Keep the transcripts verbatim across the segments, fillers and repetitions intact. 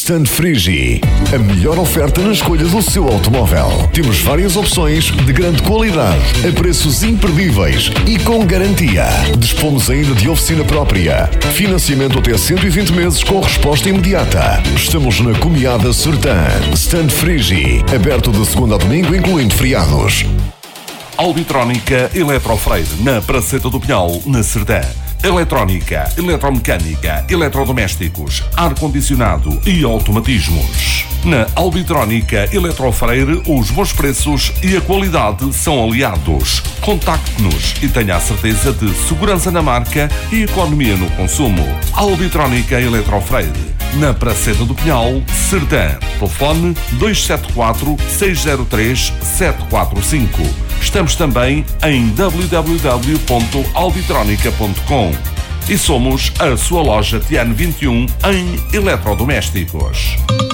Stand Frigi, a melhor oferta na escolha do seu automóvel. Temos várias opções de grande qualidade, a preços imperdíveis e com garantia. Dispomos ainda de oficina própria. Financiamento até cento e vinte meses com resposta imediata. Estamos na Comiada Sertã. Stand Frigi, aberto de segunda a domingo, incluindo feriados. Albitrónica Eletrofreire, na Praceta do Pinhal, na Sertã. Eletrónica, eletromecânica, eletrodomésticos, ar-condicionado e automatismos. Na Albitrónica Eletrofreire, os bons preços e a qualidade são aliados. Contacte-nos e tenha a certeza de segurança na marca e economia no consumo. Albitrónica Eletrofreire, na Praceta do Pinhal, Sertã. Telefone dois sete quatro, seis zero três, sete quatro cinco. Estamos também em w w w ponto albitronica ponto com e somos a sua loja Tiano vinte e um em eletrodomésticos.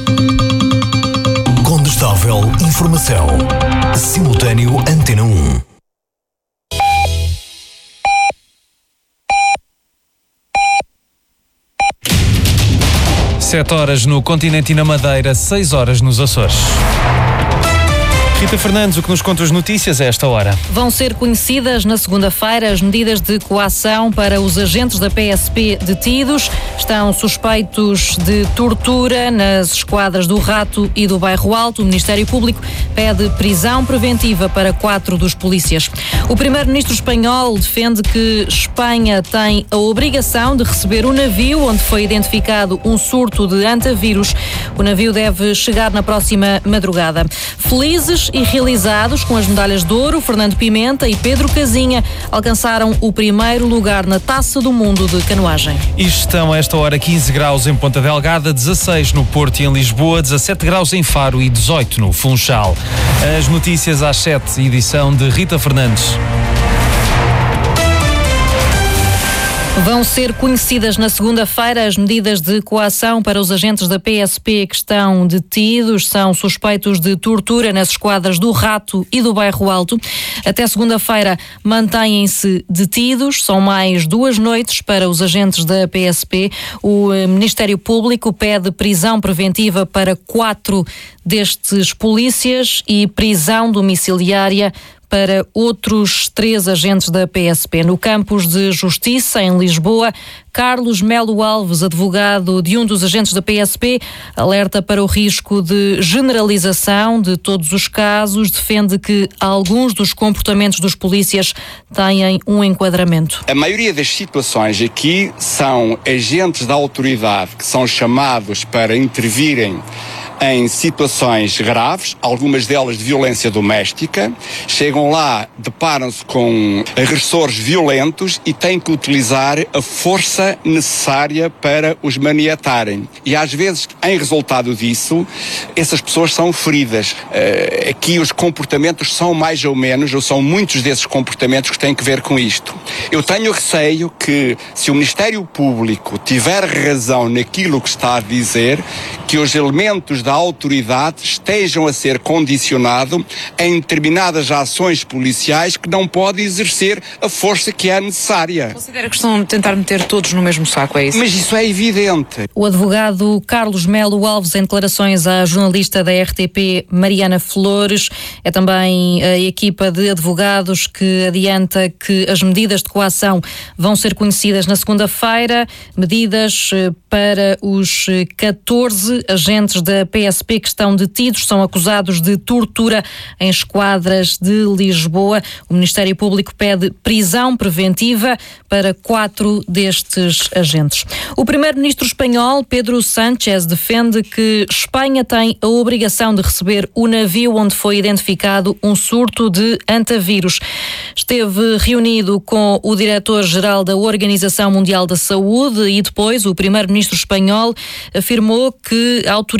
Condestável Informação. Simultâneo Antena um. Sete horas no continente e na Madeira, seis horas nos Açores. Rita Fernandes, o que nos conta as notícias a esta hora? Vão ser conhecidas na segunda-feira as medidas de coação para os agentes da P S P detidos. Estão suspeitos de tortura nas esquadras do Rato e do Bairro Alto. O Ministério Público pede prisão preventiva para quatro dos polícias. O primeiro-ministro espanhol defende que Espanha tem a obrigação de receber o navio onde foi identificado um surto de antavírus. O navio deve chegar na próxima madrugada. Felizes e realizados com as medalhas de ouro, Fernando Pimenta e Pedro Casinha alcançaram o primeiro lugar na Taça do Mundo de canoagem. E estão a esta hora quinze graus em Ponta Delgada, dezasseis no Porto e em Lisboa, dezassete graus em Faro e dezoito no Funchal. As notícias às sete, edição de Rita Fernandes. Vão ser conhecidas na segunda-feira as medidas de coação para os agentes da P S P que estão detidos. São suspeitos de tortura nas esquadras do Rato e do Bairro Alto. Até segunda-feira mantêm-se detidos. São mais duas noites para os agentes da P S P. O Ministério Público pede prisão preventiva para quatro destes polícias e prisão domiciliária para outros três agentes da P S P. No Campos de Justiça, em Lisboa, Carlos Melo Alves, advogado de um dos agentes da P S P, alerta para o risco de generalização de todos os casos, defende que alguns dos comportamentos dos polícias têm um enquadramento. A maioria das situações aqui são agentes da autoridade que são chamados para intervirem em situações graves, algumas delas de violência doméstica, chegam lá, deparam-se com agressores violentos e têm que utilizar a força necessária para os maniatarem. E às vezes, em resultado disso, essas pessoas são feridas. Uh, aqui os comportamentos são mais ou menos, ou são muitos desses comportamentos que têm que ver com isto. Eu tenho receio que, se o Ministério Público tiver razão naquilo que está a dizer, que os elementos da autoridade estejam a ser condicionados em determinadas ações policiais que não podem exercer a força que é necessária. Considera que estão a tentar meter todos no mesmo saco, é isso? Mas isso é evidente. O advogado Carlos Melo Alves, em declarações à jornalista da R T P, Mariana Flores, é também a equipa de advogados que adianta que as medidas de coação vão ser conhecidas na segunda-feira, medidas para os catorze agentes da P S P que estão detidos, são acusados de tortura em esquadras de Lisboa. O Ministério Público pede prisão preventiva para quatro destes agentes. O primeiro-ministro espanhol, Pedro Sánchez, defende que Espanha tem a obrigação de receber o navio onde foi identificado um surto de antavírus. Esteve reunido com o diretor-geral da Organização Mundial da Saúde e depois o primeiro-ministro espanhol afirmou que autorizar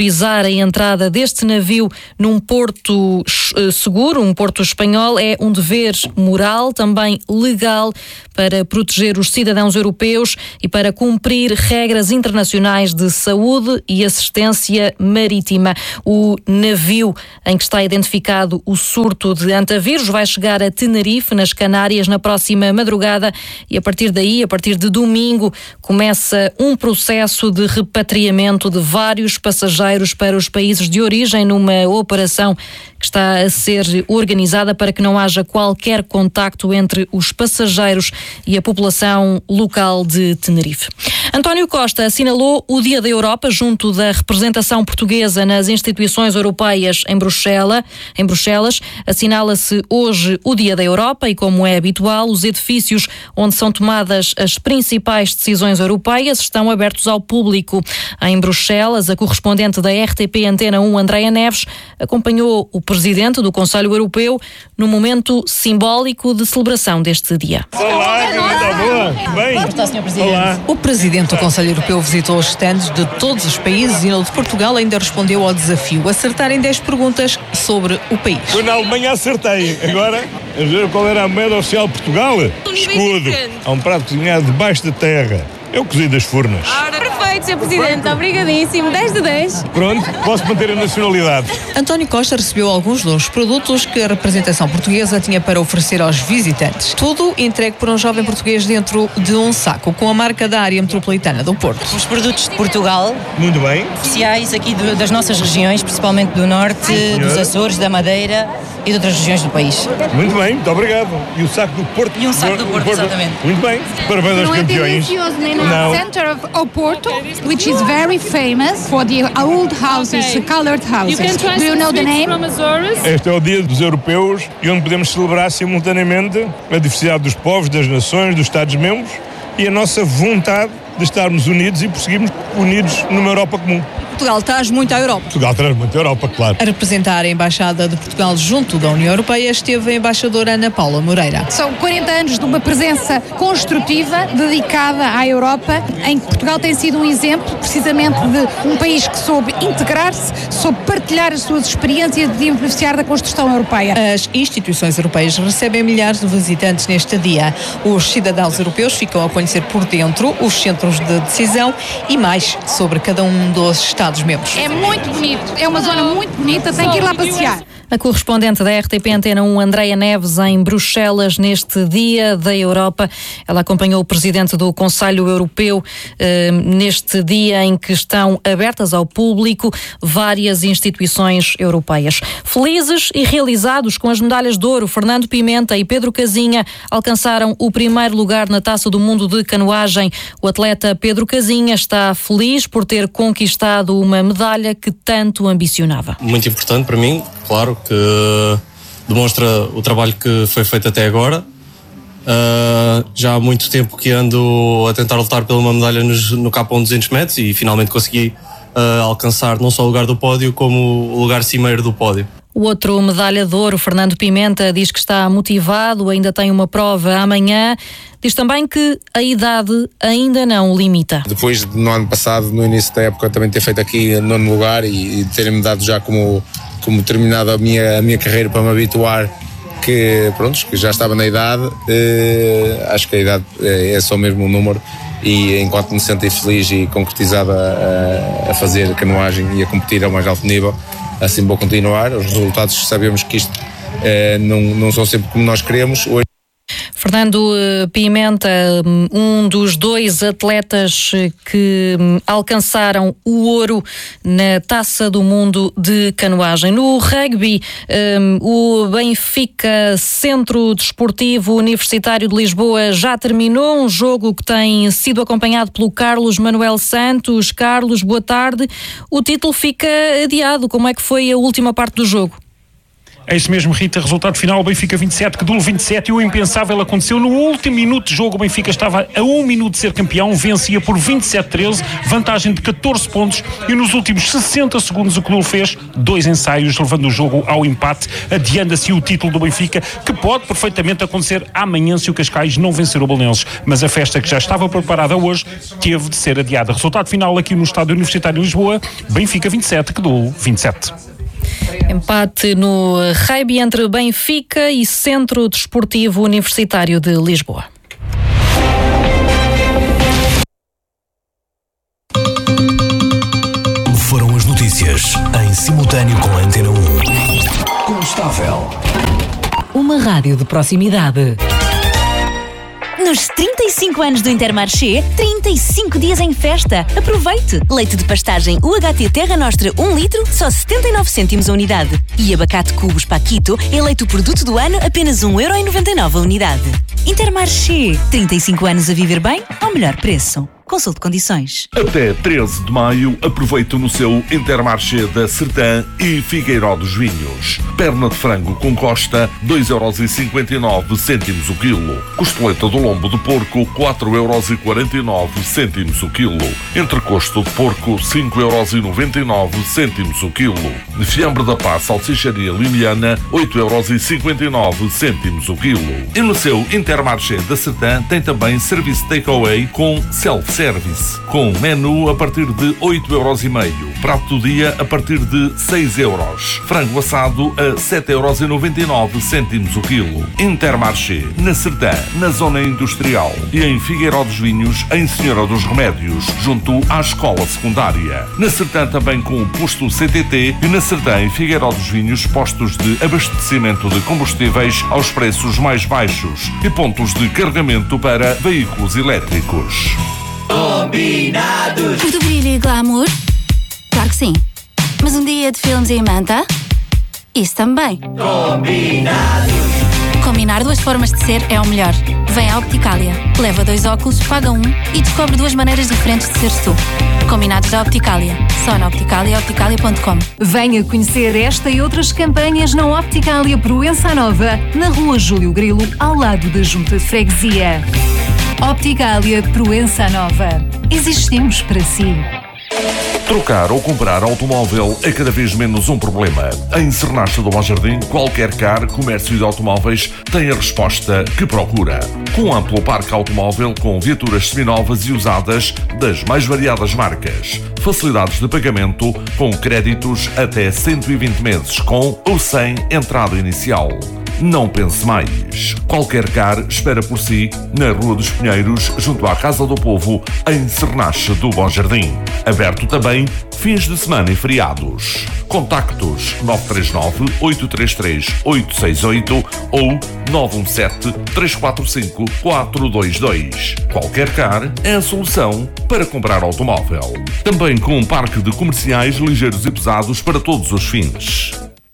a entrada deste navio num porto seguro, um porto espanhol, é um dever moral, também legal, para proteger os cidadãos europeus e para cumprir regras internacionais de saúde e assistência marítima. O navio em que está identificado o surto de antavírus vai chegar a Tenerife, nas Canárias, na próxima madrugada, e a partir daí, a partir de domingo, começa um processo de repatriamento de vários passageiros para os países de origem, numa operação que está a ser organizada para que não haja qualquer contacto entre os passageiros e a população local de Tenerife. António Costa assinalou o Dia da Europa junto da representação portuguesa nas instituições europeias em Bruxelas. Em Bruxelas, assinala-se hoje o Dia da Europa e, como é habitual, os edifícios onde são tomadas as principais decisões europeias estão abertos ao público. Em Bruxelas, a correspondente da R T P Antena um, Andreia Neves, acompanhou o presidente do Conselho Europeu no momento simbólico de celebração deste dia. Olá, está boa? Bem? Como está, senhor Presidente? Olá. O Presidente do Conselho Europeu visitou os stands de todos os países e no de Portugal ainda respondeu ao desafio, acertar em dez perguntas sobre o país. Eu na Alemanha acertei. Agora, a ver qual era a moeda oficial de Portugal? Escudo. Há um prato cozinhado debaixo da terra. Eu cozi das furnas. Perfeito, senhor Presidente. Obrigadíssimo. dez de dez. Pronto, posso manter a nacionalidade. António Costa recebeu alguns dos produtos que a representação portuguesa tinha para oferecer aos visitantes. Tudo entregue por um jovem português dentro de um saco, com a marca da área metropolitana do Porto. Os produtos de Portugal. Muito bem. Especiais aqui do, das nossas regiões, principalmente do Norte, Ai, dos Açores, da Madeira e de outras regiões do país. Muito bem, muito obrigado. E o saco do Porto? E um saco do Porto, Porto. Exatamente. Muito bem. Parabéns aos campeões. No center of Oporto, which is very famous for the old houses, the colored houses. Do you know the name? Este é o Dia dos Europeus e onde podemos celebrar simultaneamente a diversidade dos povos, das nações, dos Estados-membros e a nossa vontade de estarmos unidos e prosseguirmos unidos numa Europa comum. Portugal traz muito à Europa. Portugal traz muito à Europa, claro. A representar a Embaixada de Portugal junto da União Europeia esteve a embaixadora Ana Paula Moreira. São quarenta anos de uma presença construtiva dedicada à Europa, em que Portugal tem sido um exemplo precisamente de um país que soube integrar-se, soube partilhar as suas experiências de beneficiar da construção europeia. As instituições europeias recebem milhares de visitantes neste dia. Os cidadãos europeus ficam a conhecer por dentro os centros de decisão e mais sobre cada um dos estados membros. É muito bonito, é uma zona muito bonita, tem que ir lá passear. A correspondente da R T P Antena um, Andreia Neves, em Bruxelas, neste Dia da Europa. Ela acompanhou o presidente do Conselho Europeu eh, neste dia em que estão abertas ao público várias instituições europeias. Felizes e realizados com as medalhas de ouro, Fernando Pimenta e Pedro Casinha alcançaram o primeiro lugar na Taça do Mundo de Canoagem. O atleta Pedro Casinha está feliz por ter conquistado uma medalha que tanto ambicionava. Muito importante para mim, claro, que demonstra o trabalho que foi feito até agora. Uh, já há muito tempo que ando a tentar lutar pela uma medalha nos, no K um duzentos metros e finalmente consegui uh, alcançar não só o lugar do pódio, como o lugar cimeiro do pódio. O outro medalha de ouro, Fernando Pimenta, diz que está motivado, ainda tem uma prova amanhã. Diz também que a idade ainda não o limita. Depois, no ano passado, no início da época, também ter feito aqui nono lugar e, e terem-me dado já como, como terminado a minha, a minha carreira para me habituar que, pronto, que já estava na idade, eh, acho que a idade é só mesmo um número e enquanto me senti feliz e concretizado a, a fazer canoagem e a competir ao mais alto nível, assim vou continuar. Os resultados, sabemos que isto eh, não, não são sempre como nós queremos. Hoje... Fernando Pimenta, um dos dois atletas que alcançaram o ouro na Taça do Mundo de Canoagem. No rugby, o Benfica Centro Desportivo Universitário de Lisboa já terminou um jogo que tem sido acompanhado pelo Carlos Manuel Santos. Carlos, boa tarde. O título fica adiado. Como é que foi a última parte do jogo? É isso mesmo, Rita. Resultado final, Benfica vinte e sete, Gdul vinte e sete, e o impensável aconteceu no último minuto de jogo. O Benfica estava a um minuto de ser campeão, vencia por vinte e sete a treze, vantagem de catorze pontos, e nos últimos sessenta segundos o Gdul fez dois ensaios, levando o jogo ao empate, adiando assim o título do Benfica, que pode perfeitamente acontecer amanhã se o Cascais não vencer o Belenenses. Mas a festa que já estava preparada hoje teve de ser adiada. Resultado final aqui no Estádio Universitário de Lisboa, Benfica vinte e sete, Gdul vinte e sete. Empate no rugby entre Benfica e Centro Desportivo Universitário de Lisboa. Foram as notícias em simultâneo com a Antena um. Constável. Uma rádio de proximidade. Nos trinta e cinco anos do Intermarché, trinta e cinco dias em festa. Aproveite! Leite de pastagem U H T Terra Nostra um litro, só setenta e nove cêntimos a unidade. E abacate cubos Paquito, eleito o produto do ano, apenas um euro e noventa e nove a unidade. Intermarché, trinta e cinco anos a viver bem ao melhor preço. Consulte condições. Até treze de maio, aproveite no seu Intermarché da Sertã e Figueiró dos Vinhos. Perna de frango com costa, dois euros e cinquenta e nove cêntimos o quilo. Costeleta do lombo de porco, quatro euros e quarenta e nove cêntimos o quilo. Entrecosto de porco, cinco euros e noventa e nove cêntimos o quilo. Fiambre da Paz, salsicharia limiana, oito euros e cinquenta e nove cêntimos o quilo. E no seu Intermarché da Sertã tem também serviço takeaway com self service, com menu a partir de oito euros e meio. Prato do dia a partir de seis euros. Frango assado a sete euros e noventa e nove cêntimos o quilo. Intermarché, na Sertã, na zona industrial, e em Figueiró dos Vinhos, em Senhora dos Remédios, junto à escola secundária. Na Sertã também com o posto C T T, e na Sertã em Figueiró dos Vinhos, postos de abastecimento de combustíveis aos preços mais baixos e pontos de carregamento para veículos elétricos. Combinados! Muito brilho e glamour? Claro que sim. Mas um dia de filmes e manta? Isso também. Combinados! Combinar duas formas de ser é o melhor. Vem à Opticalia, leva dois óculos, paga um e descobre duas maneiras diferentes de seres tu. Combinados da Opticalia. Só na Opticalia e opticalia ponto com. Venha conhecer esta e outras campanhas na Opticalia Proença Nova, na Rua Júlio Grilo, ao lado da Junta de Freguesia. Opticalia Proença Nova. Existimos para si. Trocar ou comprar automóvel é cada vez menos um problema. Em Sernacha do Bom Jardim, qualquer car, comércio de automóveis tem a resposta que procura. Com amplo parque automóvel com viaturas seminovas e usadas das mais variadas marcas. Facilidades de pagamento com créditos até cento e vinte meses com ou sem entrada inicial. Não pense mais. Qualquer car espera por si na Rua dos Pinheiros, junto à Casa do Povo, em Sernache do Bom Jardim. Aberto também fins de semana e feriados. Contactos nove três nove, oito três três, oito seis oito ou nove um sete, três quatro cinco, quatro dois dois. Qualquer car é a solução para comprar automóvel. Também com um parque de comerciais ligeiros e pesados para todos os fins.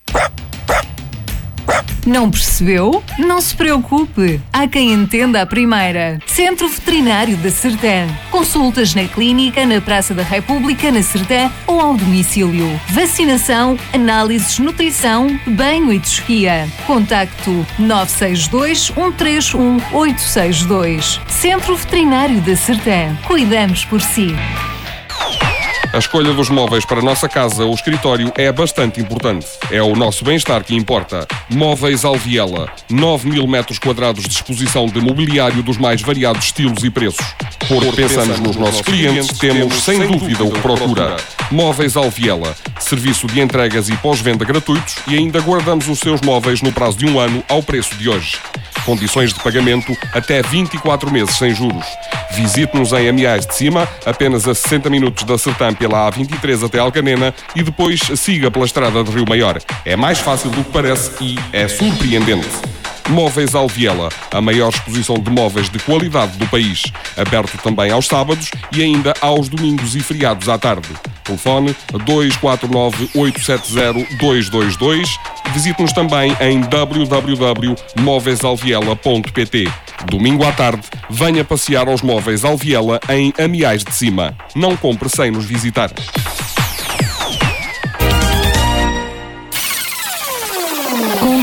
Não percebeu? Não se preocupe. Há quem entenda a primeira. Centro Veterinário da Sertã. Consultas na clínica, na Praça da República, na Sertã ou ao domicílio. Vacinação, análises, nutrição, banho e tosquia. Contacto nove seis dois, um três um, oito seis dois. Centro Veterinário da Sertã. Cuidamos por si. A escolha dos móveis para a nossa casa ou escritório é bastante importante. É o nosso bem-estar que importa. Móveis Alviela. nove mil metros quadrados de exposição de mobiliário dos mais variados estilos e preços. Porque pensamos nos nossos clientes, temos sem dúvida o que procura. Móveis Alviela. Serviço de entregas e pós-venda gratuitos e ainda guardamos os seus móveis no prazo de um ano ao preço de hoje. Condições de pagamento até vinte e quatro meses sem juros. Visite-nos em Amiais de Cima, apenas a sessenta minutos da Sertã pela A vinte e três até Alcanena e depois siga pela estrada de Rio Maior. É mais fácil do que parece e é surpreendente. Móveis Alviela, a maior exposição de móveis de qualidade do país. Aberto também aos sábados e ainda aos domingos e feriados à tarde. Telefone dois quatro nove, oito sete zero, dois dois dois. Visite-nos também em w w w ponto móveis alviela ponto p t. Domingo à tarde, venha passear aos Móveis Alviela em Amiais de Cima. Não compre sem nos visitar.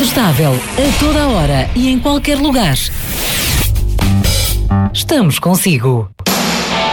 Combustável, a toda hora e em qualquer lugar. Estamos consigo.